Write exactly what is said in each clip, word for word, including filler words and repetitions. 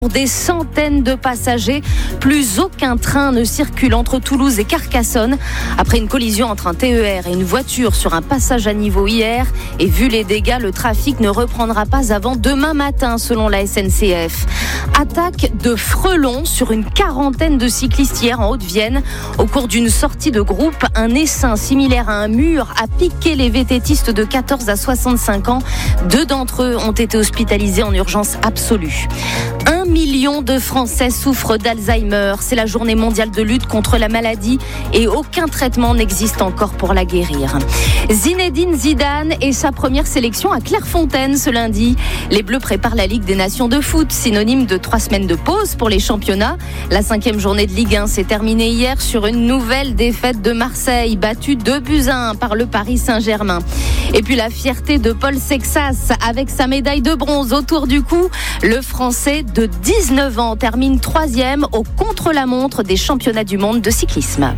Pour des centaines de passagers, plus aucun train ne circule entre Toulouse et Carcassonne après une collision entre un T E R et une voiture sur un passage à niveau hier. Et vu les dégâts, le trafic ne reprendra pas avant demain matin selon la S N C F. Attaque de frelons sur une quarantaine de cyclistes hier en Haute-Vienne. Au cours d'une sortie de groupe, un essaim similaire à un mur a piqué les vététistes de quatorze à soixante-cinq ans. Deux d'entre eux ont été hospitalisés en urgence absolue. Un million de Français souffrent d'Alzheimer. C'est la journée mondiale de lutte contre la maladie et aucun traitement n'existe encore pour la guérir. Zinedine Zidane et sa première sélection à Clairefontaine ce lundi. Les Bleus préparent la Ligue des Nations de foot, synonyme de trois semaines de pause pour les championnats. La cinquième journée de Ligue un s'est terminée hier sur une nouvelle défaite de Marseille, battue deux buts à un par le Paris Saint-Germain. Et puis la fierté de Paul Sexas avec sa médaille de bronze autour du cou. Le Français de dix-neuf ans termine troisième au contre-la-montre des championnats du monde de cyclisme.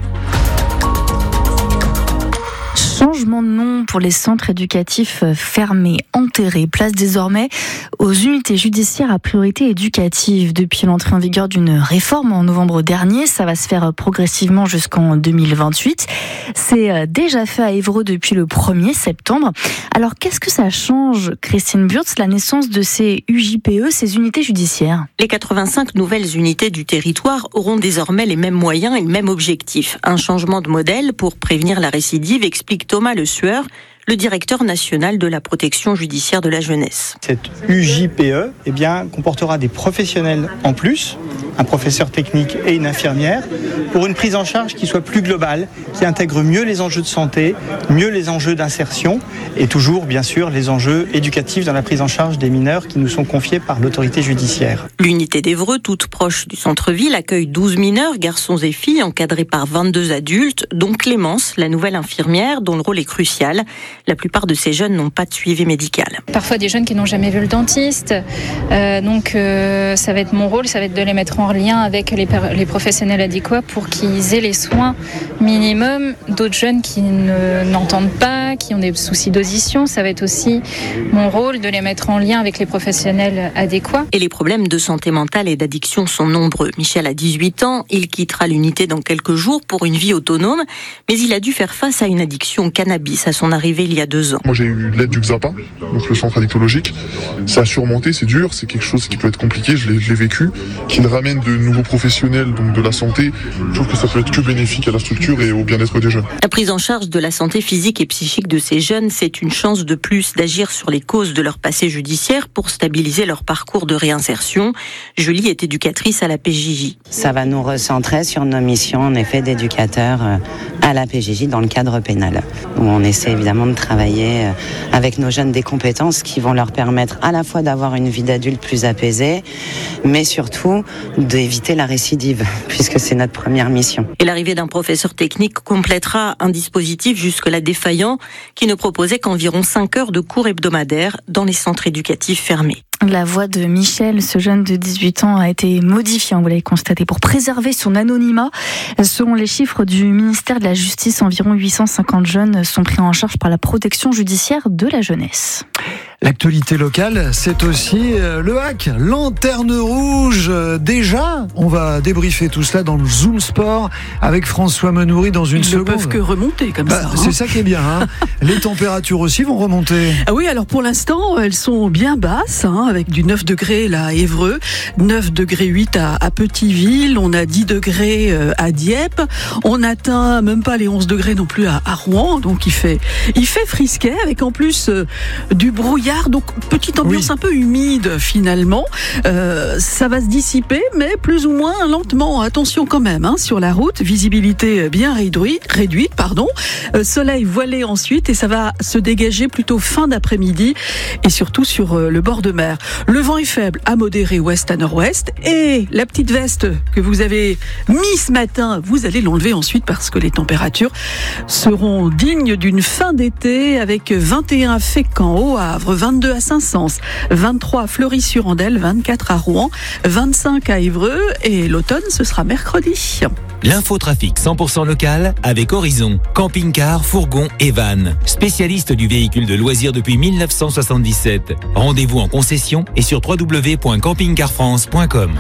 Changement de nom pour les centres éducatifs fermés, enterrés, place désormais aux unités judiciaires à priorité éducative. Depuis l'entrée en vigueur d'une réforme en novembre dernier, ça va se faire progressivement jusqu'en deux mille vingt-huit. C'est déjà fait à Évreux depuis le premier septembre. Alors qu'est-ce que ça change, Christine Burtz, la naissance de ces U J P E, ces unités judiciaires ? Les quatre-vingt-cinq nouvelles unités du territoire auront désormais les mêmes moyens et le même objectif. Un changement de modèle pour prévenir la récidive, explique Thomas Le Sueur, le directeur national de la protection judiciaire de la jeunesse. Cette U J P E eh bien, comportera des professionnels en plus, un professeur technique et une infirmière, pour une prise en charge qui soit plus globale, qui intègre mieux les enjeux de santé, mieux les enjeux d'insertion et toujours, bien sûr, les enjeux éducatifs dans la prise en charge des mineurs qui nous sont confiés par l'autorité judiciaire. L'unité d'Évreux, toute proche du centre-ville, accueille douze mineurs, garçons et filles, encadrés par vingt-deux adultes, dont Clémence, la nouvelle infirmière, dont le rôle est crucial. La plupart de ces jeunes n'ont pas de suivi médical. Parfois des jeunes qui n'ont jamais vu le dentiste. Euh, donc euh, ça va être mon rôle, ça va être de les mettre en lien avec les, les professionnels adéquats pour qu'ils aient les soins minimum. D'autres jeunes qui ne, n'entendent pas, qui ont des soucis d'audition, ça va être aussi mon rôle de les mettre en lien avec les professionnels adéquats. Et les problèmes de santé mentale et d'addiction sont nombreux. Michel a dix-huit ans, il quittera l'unité dans quelques jours pour une vie autonome, mais il a dû faire face à une addiction au cannabis à son arrivée il y a deux ans. Moi j'ai eu l'aide du X A P A, donc le centre addictologique. Ça a surmonté, c'est dur, c'est quelque chose qui peut être compliqué, je l'ai, je l'ai vécu. Qu'il ramène de nouveaux professionnels donc de la santé, je trouve que ça peut être que bénéfique à la structure et au bien-être des jeunes. La prise en charge de la santé physique et psychique de ces jeunes, c'est une chance de plus d'agir sur les causes de leur passé judiciaire pour stabiliser leur parcours de réinsertion. Julie est éducatrice à la P J J. Ça va nous recentrer sur nos missions en effet d'éducateurs à la P J J dans le cadre pénal, où on essaie évidemment de travailler avec nos jeunes des compétences qui vont leur permettre à la fois d'avoir une vie d'adulte plus apaisée, mais surtout d'éviter la récidive, puisque c'est notre première mission. Et l'arrivée d'un professeur technique complétera un dispositif jusque-là défaillant qui ne proposait qu'environ cinq heures de cours hebdomadaires dans les centres éducatifs fermés. La voix de Michel, ce jeune de dix-huit ans, a été modifiée, vous l'avez constaté, pour préserver son anonymat. Selon les chiffres du ministère de la Justice, environ huit cent cinquante jeunes sont pris en charge par la protection judiciaire de la jeunesse. L'actualité locale, c'est aussi le hack, lanterne rouge. Déjà, on va débriefer tout cela dans le Zoom Sport avec François Menoury dans une Ils seconde. Ils ne peuvent que remonter comme bah, ça. Hein. C'est ça qui est bien. Hein. Les températures aussi vont remonter. Ah oui, alors pour l'instant, elles sont bien basses, hein, avec du neuf degrés là à Évreux, neuf degrés huit à, à Petiteville, on a dix degrés à Dieppe, on n'atteint même pas les onze degrés non plus à, à Rouen, donc il fait, il fait frisquet avec en plus euh, du brouillard. Donc petite ambiance oui. un peu humide finalement. Euh, ça va se dissiper, mais plus ou moins lentement. Attention quand même hein, sur la route, visibilité bien réduite, réduite pardon. Euh, soleil voilé ensuite et ça va se dégager plutôt fin d'après-midi et surtout sur euh, le bord de mer. Le vent est faible à modéré ouest à nord-ouest et la petite veste que vous avez mis ce matin, vous allez l'enlever ensuite parce que les températures seront dignes d'une fin d'été avec vingt et un à Fécamp, au Havre, vingt-deux à Saint-Saëns, vingt-trois à Fleury-sur-Andelle, vingt-quatre à Rouen, vingt-cinq à Évreux et l'automne ce sera mercredi. L'infotrafic cent pour cent local avec Horizon, camping-car, fourgon et van. Spécialiste du véhicule de loisirs depuis mille neuf cent soixante-dix-sept. Rendez-vous en concession et sur w w w point camping car france point com.